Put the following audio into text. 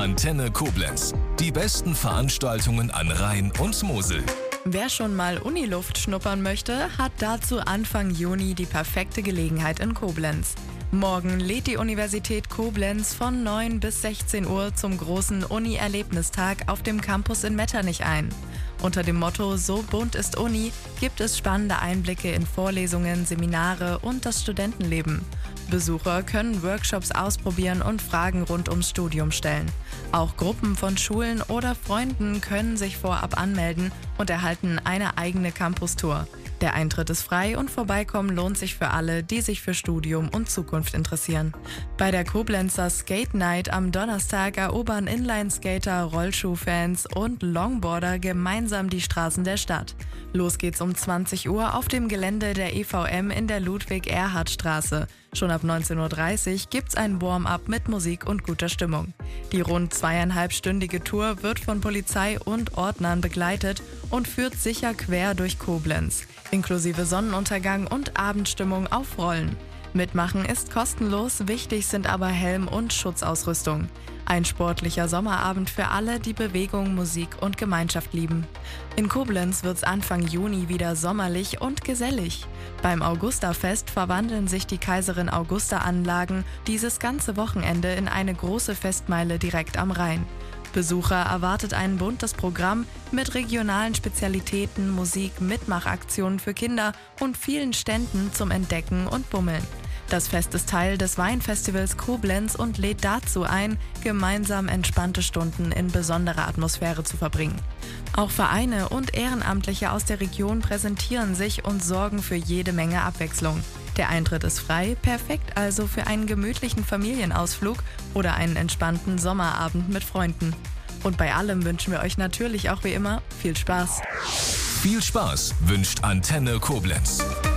Antenne Koblenz. Die besten Veranstaltungen an Rhein und Mosel. Wer schon mal Uniluft schnuppern möchte, hat dazu Anfang Juni die perfekte Gelegenheit in Koblenz. Morgen lädt die Universität Koblenz von 9 bis 16 Uhr zum großen Uni-Erlebnistag auf dem Campus in Metternich ein. Unter dem Motto "So bunt ist Uni" gibt es spannende Einblicke in Vorlesungen, Seminare und das Studentenleben. Besucher können Workshops ausprobieren und Fragen rund ums Studium stellen. Auch Gruppen von Schulen oder Freunden können sich vorab anmelden und erhalten eine eigene Campus-Tour. Der Eintritt ist frei und Vorbeikommen lohnt sich für alle, die sich für Studium und Zukunft interessieren. Bei der Koblenzer Skate Night am Donnerstag erobern Inlineskater, Rollschuhfans und Longboarder gemeinsam die Straßen der Stadt. Los geht's um 20 Uhr auf dem Gelände der EVM in der Ludwig-Erhard-Straße. Schon ab 19.30 Uhr gibt's ein Warm-up mit Musik und guter Stimmung. Die rund 2,5-stündige Tour wird von Polizei und Ordnern begleitet und führt sicher quer durch Koblenz, inklusive Sonnenuntergang und Abendstimmung auf Rollen. Mitmachen ist kostenlos, wichtig sind aber Helm und Schutzausrüstung. Ein sportlicher Sommerabend für alle, die Bewegung, Musik und Gemeinschaft lieben. In Koblenz wird's Anfang Juni wieder sommerlich und gesellig. Beim Augustafest verwandeln sich die Kaiserin-Augusta-Anlagen dieses ganze Wochenende in eine große Festmeile direkt am Rhein. Besucher erwartet ein buntes Programm mit regionalen Spezialitäten, Musik, Mitmachaktionen für Kinder und vielen Ständen zum Entdecken und Bummeln. Das Fest ist Teil des Weinfestivals Koblenz und lädt dazu ein, gemeinsam entspannte Stunden in besonderer Atmosphäre zu verbringen. Auch Vereine und Ehrenamtliche aus der Region präsentieren sich und sorgen für jede Menge Abwechslung. Der Eintritt ist frei, perfekt also für einen gemütlichen Familienausflug oder einen entspannten Sommerabend mit Freunden. Und bei allem wünschen wir euch natürlich auch wie immer viel Spaß. Viel Spaß wünscht Antenne Koblenz.